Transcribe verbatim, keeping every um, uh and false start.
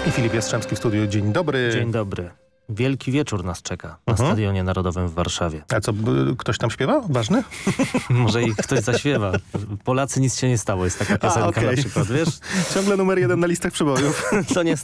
I Filip Jastrzębski w studiu. Dzień dobry. Dzień dobry. Wielki wieczór nas czeka na Mhm. Stadionie Narodowym w Warszawie. A co, b- ktoś tam śpiewa? Ważny? Może i ktoś zaśpiewa. Polacy nic się nie stało, jest taka piosenka okej. na przykład, wiesz? Ciągle numer jeden na listach przebojów. To nie